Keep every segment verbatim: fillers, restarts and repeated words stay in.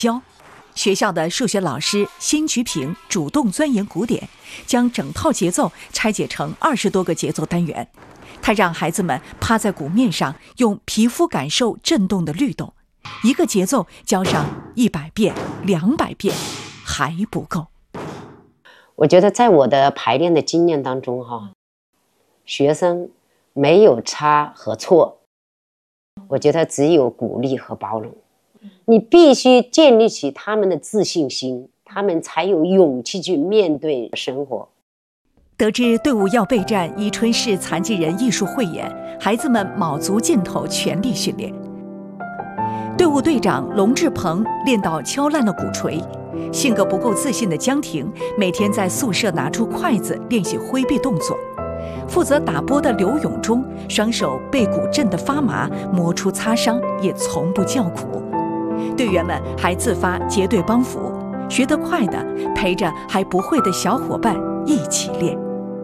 教。学校的数学老师辛菊平主动钻研古典，将整套节奏拆解成二十多个节奏单元。他让孩子们趴在鼓面上，用皮肤感受震动的律动。一个节奏教上一百遍、两百遍还不够。 我觉得在我的排练的经验当中，哈，学生没有差和错，我觉得只有鼓励和包容。你必须建立起他们的自信心，他们才有勇气去面对生活。 得知队伍要备战宜春市残疾人艺术汇演，孩子们卯足劲头全力训练。队伍队长龙志鹏练到敲烂了鼓槌，性格不够自信的江婷每天在宿舍拿出筷子练习挥臂动作。负责打波的刘永忠双手被鼓震得发麻，磨出擦伤，也从不叫苦。队员们还自发结队帮扶，学得快的陪着还不会的小伙伴一起练。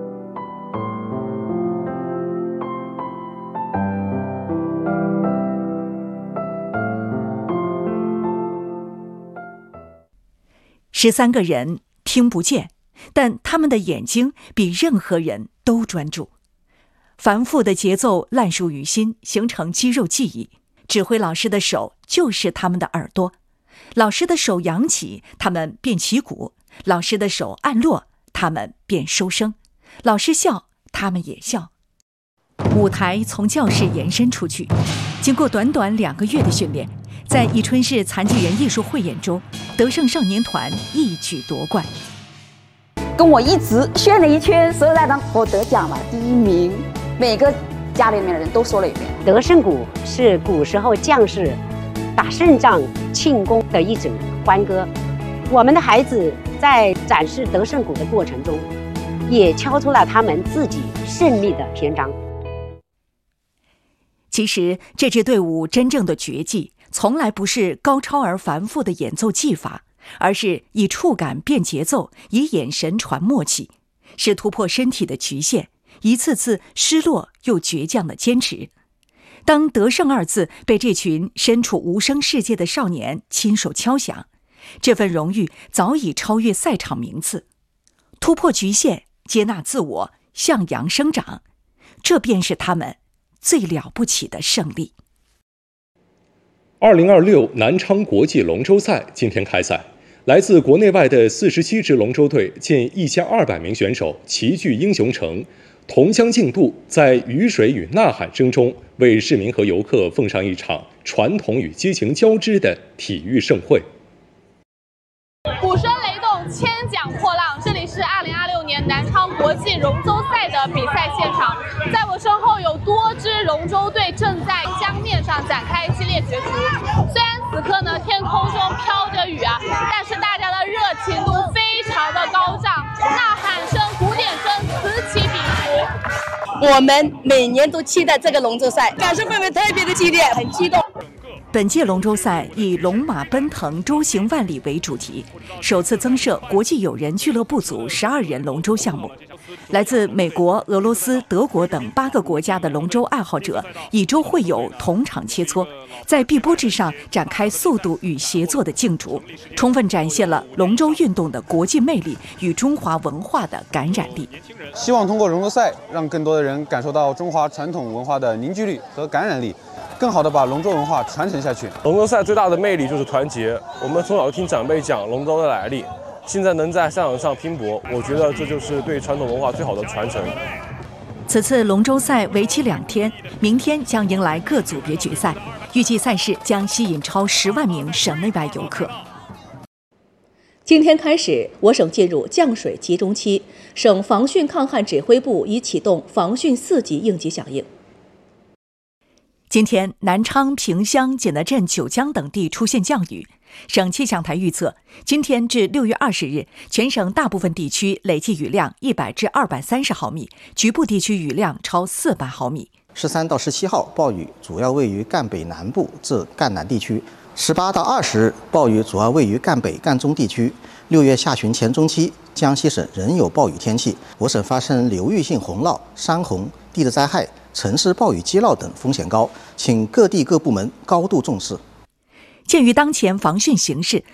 十三个人听不见，但他们的眼睛比任何人都专注。繁复的节奏烂熟于心，形成肌肉记忆。指挥老师的手就是他们的耳朵，老师的手扬起，他们便起鼓；老师的手按落，他们便收声；老师笑，他们也笑。舞台从教室延伸出去，经过短短两个月的训练，在宜春市残疾人艺术汇演中，德胜少年团一举夺冠。 跟我一直炫了一圈，所有在场我得奖了，第一名。每个家里面的人都说了一遍。 德胜鼓是古时候将士打胜仗庆功的一种欢歌。我们的孩子在展示德胜鼓的过程中，也敲出了他们自己胜利的篇章。 其实这支队伍真正的绝技，从来不是高超而繁复的演奏技法，而是以触感变节奏，以眼神传默契，是突破身体的局限，一次次失落又倔强的坚持。当得胜二字被这群身处无声世界的少年亲手敲响，这份荣誉早已超越赛场名次。突破局限，接纳自我，向阳生长，这便是他们最了不起的胜利。 二零二六南昌国际龙舟赛今天开赛，来自国内外的四十七支龙舟队，近一千二百名选手齐聚英雄城，同乡竞渡，在雨水与呐喊声中，为市民和游客奉上一场传统与激情交织的体育盛会。 鼓声雷动，千桨破浪，这里是二零二六年南昌国际龙舟赛的比赛现场。在我身后有多支龙舟队正在江面上展开激烈角逐。虽然此刻呢天空中飘着雨啊，但是大家的热情度非常的高涨，呐喊声、鼓点声此起彼伏。 我们每年都期待这个龙舟赛，感受氛围特别的激烈，很激动。 本届龙舟赛以龙马奔腾，舟行万里为主题，首次增设国际友人俱乐部组十二人龙舟项目。来自美国、俄罗斯、德国等八个国家的龙舟爱好者以舟会友，同场切磋，在碧波之上展开速度与协作的竞逐，充分展现了龙舟运动的国际魅力与中华文化的感染力。 希望通过龙舟赛，让更多的人感受到中华传统文化的凝聚力和感染力，更好地把龙舟文化传承下去。 龙舟赛最大的魅力就是团结。我们从小听长辈讲龙舟的来历，现在能在赛场上拼搏，我觉得这就是对传统文化最好的传承。 此次龙舟赛为期两天，明天将迎来各组别决赛，预计赛事将吸引超十万名省内外游客。 今天开始，我省进入降水集中期，省防汛抗旱指挥部已启动防汛四级应急响应。 今天，南昌、萍乡、景德镇、九江等地出现降雨。省气象台预测，今天至六月二十日，全省大部分地区累计雨量一百至二百三十毫米，局部地区雨量超四百毫米。 十三到十七号暴雨主要位于赣北南部至赣南地区，十八到二十日暴雨主要位于赣北、赣中地区。六月下旬前中期，江西省仍有暴雨天气，我省发生流域性洪涝、山洪、地质灾害、城市暴雨积涝等风险高，请各地各部门高度重视。 鉴于当前防汛形势，